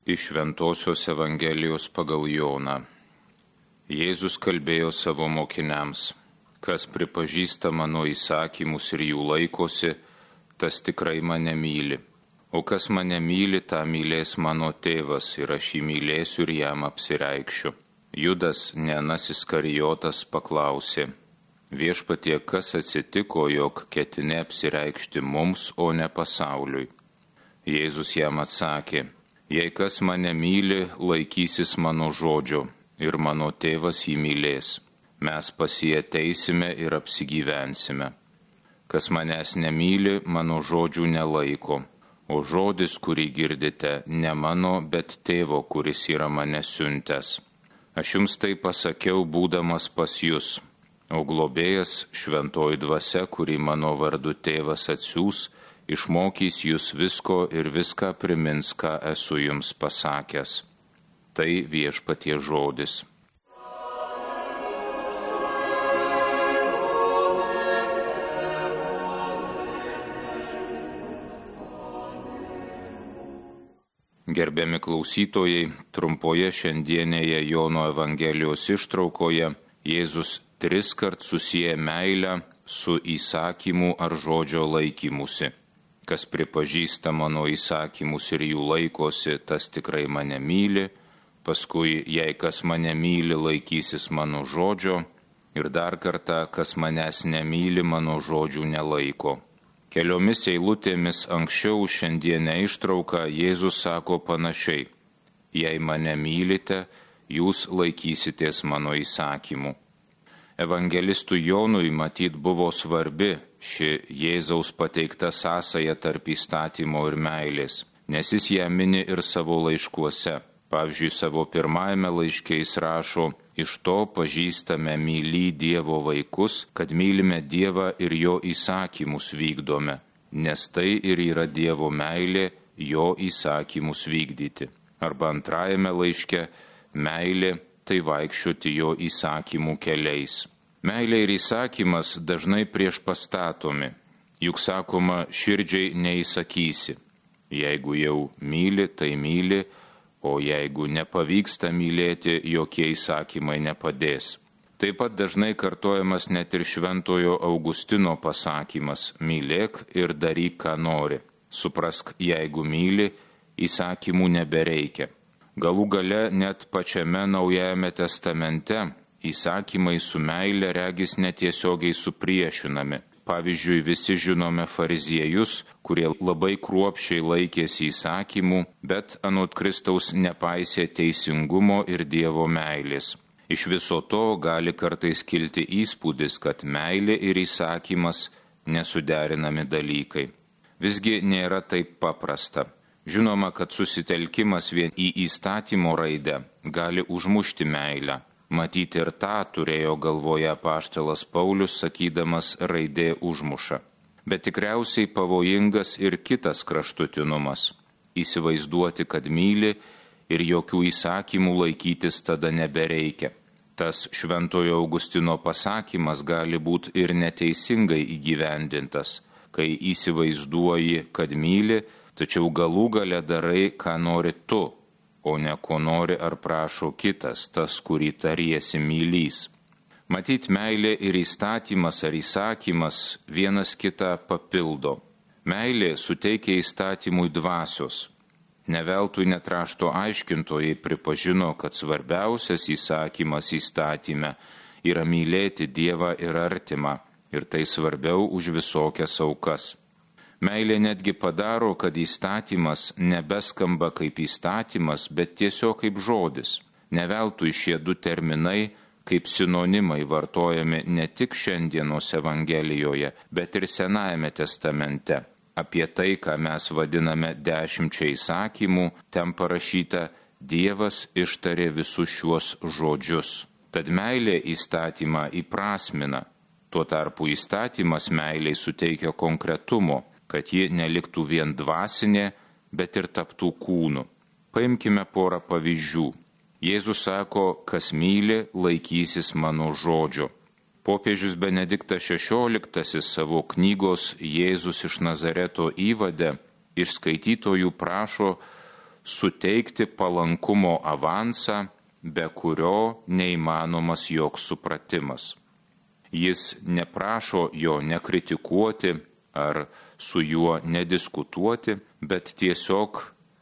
Iš Šventosios Evangelijos pagal Joną. Jėzus kalbėjo savo mokiniams: kas pripažįsta mano įsakymus ir jų laikosi, tas tikrai mane myli. O kas mane myli, tą mylės mano tėvas, ir aš jį mylėsiu ir jam apsireikšiu. Judas, ne Anas Iskarijotas, paklausė: Viešpatie, kas atsitiko, jog ketini apsireikšti mums, o ne pasauliui? Jėzus jam atsakė: jei kas mane myli, laikysis mano žodžio, ir mano tėvas jį mylės. Mes pas jį ateisime ir apsigyvensime. Kas manęs nemyli, mano žodžių nelaiko, o žodis, kurį girdite, ne mano, bet tėvo, kuris yra mane siuntęs. Aš jums tai pasakiau, būdamas pas jus, o globėjas, šventoji dvasia, kurį mano vardu tėvas atsiųs, išmokys jūs visko ir viską primins, ką esu jums pasakęs. Tai Viešpaties žodis. Gerbiami klausytojai, trumpoje šiandienėje Jono Evangelijos ištraukoje Jėzus triskart susieja meilę su įsakymu ar žodžio laikymusi. Kas pripažįsta mano įsakymus ir jų laikosi, tas tikrai mane myli. Paskui, jei kas mane myli, laikysis mano žodžio. Ir dar kartą, kas manęs nemyli, mano žodžių nelaiko. Keliomis eilutėmis anksčiau šiandienę ištrauką Jėzus sako panašiai: jei mane mylite, jūs laikysitės mano įsakymų. Evangelistui Jonui matyt buvo svarbi ši Jėzaus pateikta sąsaja tarp įstatymo ir meilės, nes jis ją mini ir savo laiškuose. Pavyzdžiui, savo pirmajame laiške jis rašo: iš to pažįstame mylį Dievo vaikus, kad mylime Dievą ir jo įsakymus vykdome, nes tai ir yra Dievo meilė, jo įsakymus vykdyti. Arba antrajame laiške: meilė tai vaikščioti jo įsakymų keliais. Meilė ir įsakymas dažnai priešpastatomi, juk sakoma, širdžiai neįsakysi. Jeigu jau myli, tai myli, o jeigu nepavyksta mylėti, jokie įsakymai nepadės. Taip pat dažnai kartojamas net ir Šventojo Augustino pasakymas: mylėk ir daryk, ką nori. Suprask, jeigu myli, įsakymų nebereikia. Galų gale net pačiame Naujajame testamente įsakymai su meile regis netiesiogiai supriešinami. Pavyzdžiui, visi žinome fariziejus, kurie labai kruopščiai laikėsi įsakymų, bet anot Kristaus nepaisė teisingumo ir Dievo meilės. Iš viso to gali kartais kilti įspūdis, kad meilė ir įsakymas nesuderinami dalykai. Visgi nėra taip paprasta. Žinoma, kad susitelkimas vien į įstatymo raidę gali užmušti meilę. Matyti ir tą turėjo galvoje apaštalas Paulius, sakydamas raidė užmuša. Bet tikriausiai pavojingas ir kitas kraštutinumas. Įsivaizduoti, kad myli ir jokių įsakymų laikytis tada nebereikia. Tas Šventojo Augustino pasakymas gali būti ir neteisingai įgyvendintas, kai įsivaizduoji, kad myli, tačiau galų gale darai, ką nori tu, o ne ko nori ar prašo kitas, tas, kurį tariesi mylys. Matyt, meilė ir įstatymas ar įsakymas vienas kitą papildo. Meilė suteikia įstatymui dvasios. Neveltui net rašto aiškintojai pripažino, kad svarbiausias įsakymas įstatyme yra mylėti Dievą ir artimą, ir tai svarbiau už visokias aukas. Meilė netgi padaro, kad įstatymas nebeskamba kaip įstatymas, bet tiesiog kaip žodis. Neveltui šie du terminai kaip sinonimai vartojami ne tik šiandienos Evangelijoje, bet ir Senajame testamente. Apie tai, ką mes vadiname 10 įsakymų, ten parašyta: Dievas ištarė visus šiuos žodžius. Tad meilė įstatymą įprasmina. Tuo tarpu įstatymas meiliai suteikia konkretumo, kad ji neliktų vien dvasinė, bet ir taptų kūnu. Paimkime porą pavyzdžių. Jėzus sako: kas myli, laikysis mano žodžio. Popiežius Benediktas XVI savo knygos Jėzus iš Nazareto įvade iš skaitytojų prašo suteikti palankumo avansą, be kurio neįmanomas joks supratimas. Jis neprašo jo nekritikuoti ar su juo nediskutuoti, bet tiesiog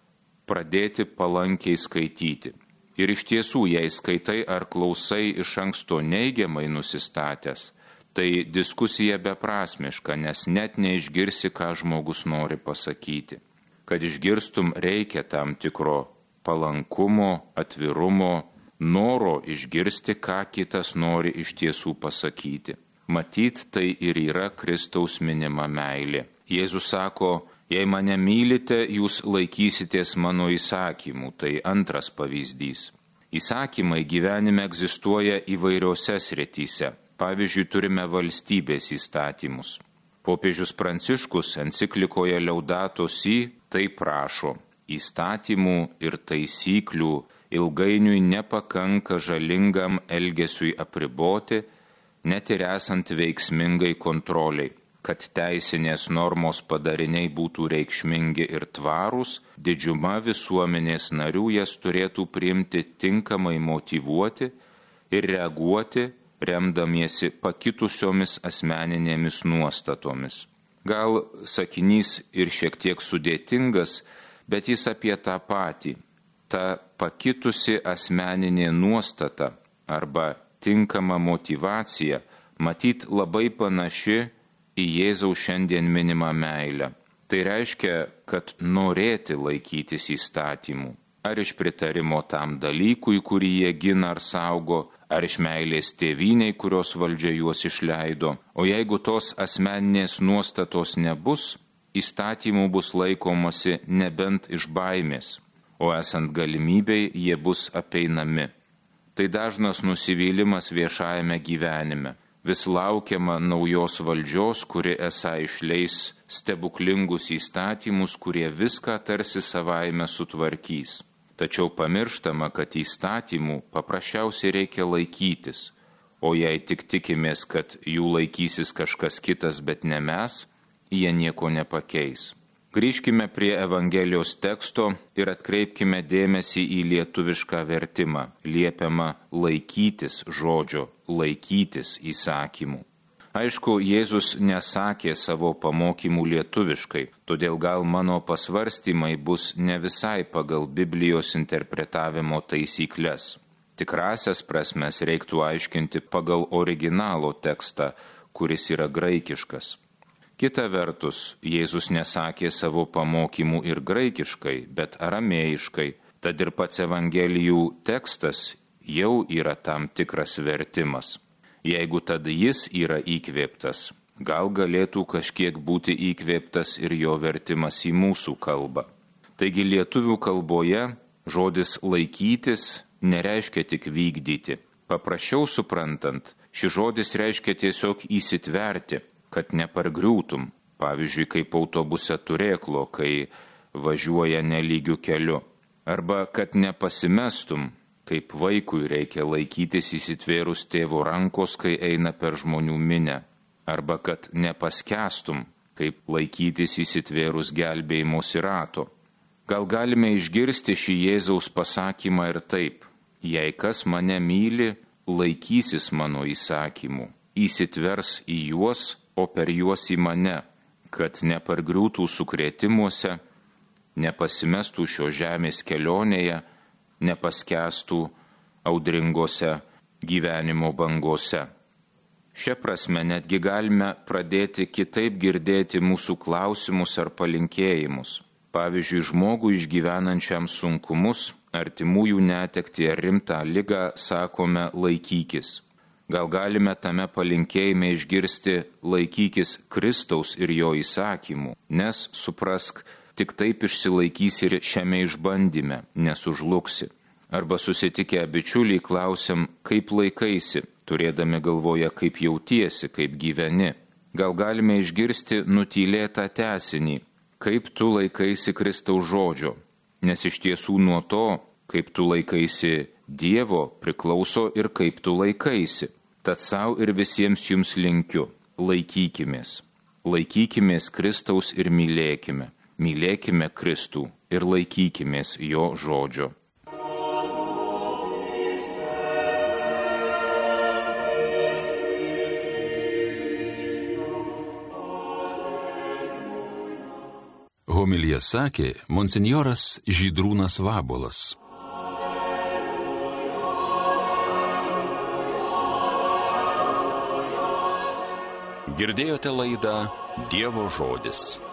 pradėti palankiai skaityti. Ir iš tiesų, jei skaitai ar klausai iš anksto neigiamai nusistatęs, tai diskusija beprasmiška, nes net neišgirsi, ką žmogus nori pasakyti. Kad išgirstum, reikia tam tikro palankumo, atvirumo, noro išgirsti, ką kitas nori iš tiesų pasakyti. Matyt, tai ir yra Kristaus minima meilė. Jėzus sako, jei mane mylite, jūs laikysitės mano įsakymų. Tai antras pavyzdys. Įsakymai gyvenime egzistuoja įvairiose srityse. Pavyzdžiui, turime valstybės įstatymus. Popiežius Pranciškus enciklikoje Laudato Si taip prašo: įstatymų ir taisyklių ilgainiui nepakanka žalingam elgesiui apriboti, net ir esant veiksmingai kontroliai. Kad teisinės normos padariniai būtų reikšmingi ir tvarūs, didžiuma visuomenės narių jas turėtų priimti tinkamai motyvuoti ir reaguoti, remdamiesi pakitusiomis asmeninėmis nuostatomis. Gal sakinys ir šiek tiek sudėtingas, bet jis apie tą patį. Ta pakitusi asmeninė nuostata arba tinkama motyvacija matyt labai panaši į Jėzaus šiandien minimą meilę. Tai reiškia, kad norėti laikytis įstatymų. Ar iš pritarimo tam dalykui, kurį jie gina ar saugo, ar iš meilės tėvynei, kurios valdžia juos išleido. O jeigu tos asmeninės nuostatos nebus, įstatymų bus laikomasi nebent iš baimės, o esant galimybei jie bus apeinami. Tai dažnas nusivylimas viešajame gyvenime. Vis laukiama naujos valdžios, kuri esą išleis stebuklingus įstatymus, kurie viską tarsi savaime sutvarkys. Tačiau pamirštama, kad įstatymų paprasčiausiai reikia laikytis, o jei tik tikimės, kad jų laikysis kažkas kitas, bet ne mes, jie nieko nepakeis. Grįžkime prie Evangelijos teksto ir atkreipkime dėmesį į lietuvišką vertimą. Liepiama laikytis žodžio, laikytis įsakymų. Aišku, Jėzus nesakė savo pamokymų lietuviškai, todėl gal mano pasvarstymai bus ne visai pagal Biblijos interpretavimo taisyklės. Tikrasias prasmes reiktų aiškinti pagal originalo tekstą, kuris yra graikiškas. Kita vertus, Jėzus nesakė savo pamokymų ir graikiškai, bet aramėjiškai, tad ir pats Evangelijų tekstas jau yra tam tikras vertimas. Jeigu tad jis yra įkvėptas, gal galėtų kažkiek būti įkvėptas ir jo vertimas į mūsų kalbą. Taigi lietuvių kalboje žodis laikytis nereiškia tik vykdyti. Paprasčiau suprantant, šis žodis reiškia tiesiog įsitverti, kad nepargriūtum, pavyzdžiui, kaip autobuse turėklo, kai važiuoja nelygiu keliu, arba kad nepasimestum, kaip vaikui reikia laikytis įsitvėrus tėvo rankos, kai eina per žmonių minią, arba kad nepaskęstum, kaip laikytis įsitvėrus gelbėjimosi rato. Gal galime išgirsti šį Jėzaus pasakymą ir taip: jei kas mane myli, laikysis mano įsakymų, įsitvers į juos, o per juos į mane, kad nepargriūtų sukrėtimuose, nepasimestų šio žemės kelionėje, nepaskęstų audringose gyvenimo bangose. Šia prasme netgi galime pradėti kitaip girdėti mūsų klausimus ar palinkėjimus. Pavyzdžiui, žmogui išgyvenančiam sunkumus, artimųjų netektį ar rimtą ligą sakome laikykis. Gal galime tame palinkėjime išgirsti laikykis Kristaus ir jo įsakymų, nes, suprask, tik taip išsilaikysi ir šiame išbandyme, nesužlugsi. Arba susitikę bičiuliai klausiam, kaip laikaisi, turėdami galvoje, kaip jautiesi, kaip gyveni. Gal galime išgirsti nutylėtą tęsinį, kaip tu laikaisi Kristaus žodžio, nes iš tiesų nuo to, kaip tu laikaisi Dievo, priklauso ir kaip tu laikaisi. Tad savo ir visiems jums linkiu, laikykimės. Laikykimės Kristaus ir mylėkime. Mylėkime Kristų ir laikykimės jo žodžio. Homiliją sakė monsinjoras Žydrūnas Vabuolas. Girdėjote laidą Dievo žodis.